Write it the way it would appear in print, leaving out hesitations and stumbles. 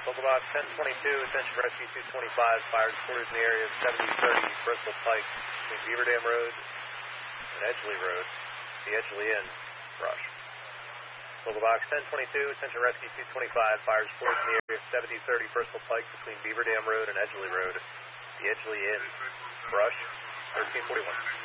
Local box 1022, attention rescue 225, fire reported in the area of 7030 Bristol Pike between Beaver Dam Road and Edgeley Road. The Edgeley Inn, brush. Local box 1022, attention rescue 225, fire reported in the area of 7030 Bristol Pike between Beaver Dam Road and Edgeley Road. The Edgeley Inn, brush, 1341.